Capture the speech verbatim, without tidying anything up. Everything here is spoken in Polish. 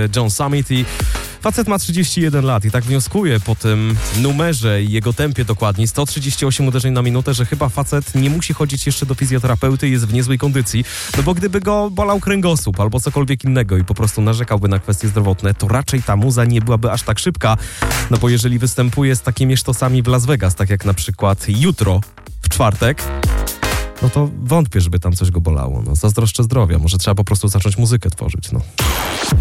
John Summit i facet ma trzydzieści jeden lat i tak wnioskuje po tym numerze i jego tempie dokładnie, sto trzydzieści osiem uderzeń na minutę, że chyba facet nie musi chodzić jeszcze do fizjoterapeuty i jest w niezłej kondycji, no bo gdyby go bolał kręgosłup albo cokolwiek innego i po prostu narzekałby na kwestie zdrowotne, to raczej ta muza nie byłaby aż tak szybka, no bo jeżeli występuje z takimi sztosami w Las Vegas, tak jak na przykład jutro, w czwartek, no to wątpię, żeby tam coś go bolało. No, zazdroszczę zdrowia. Może trzeba po prostu zacząć muzykę tworzyć, no.